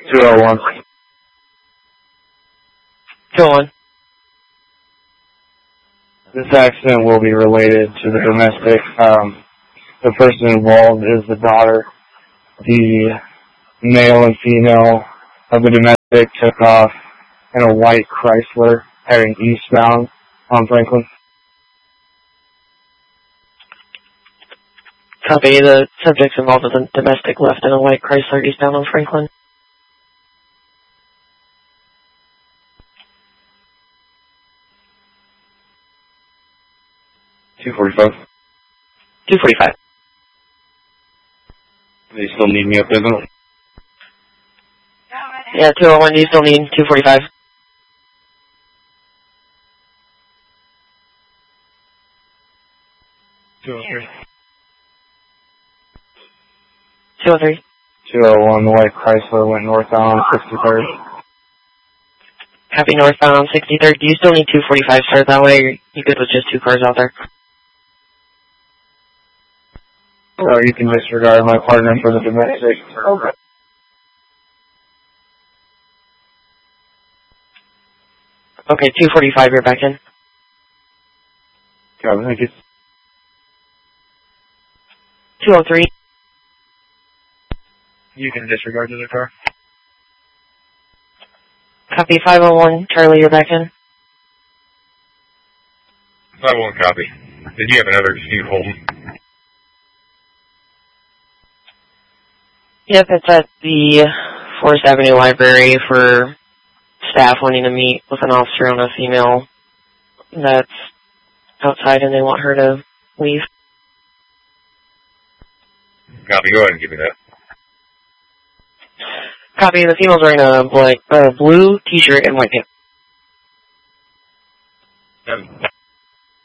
201. 201. This accident will be related to the domestic. The person involved is the daughter. The male and female of the domestic took off in a white Chrysler heading eastbound on Franklin. Copy. The subjects involved with the domestic left in a white Chrysler eastbound on Franklin. $245. 245. They still need me up there, though? Yeah, 201, you still need 245. $203. 203. 201, the white Chrysler went northbound on 63rd. Copy, northbound on 63rd. Do you still need 245, sir? That way you good with just two cars out there. So you can disregard my partner for the domestic. Okay. Okay, 245, you're back in. Copy, thank you. 203. You can disregard the other car. Copy, 501, Charlie, you're back in. 501 copy. Did you have another Steve Holden? Yep, it's at the Forest Avenue Library for staff wanting to meet with an officer and a female that's outside and they want her to leave. Copy, go ahead and give me that. Copy, the female's wearing a blue t-shirt and white pants.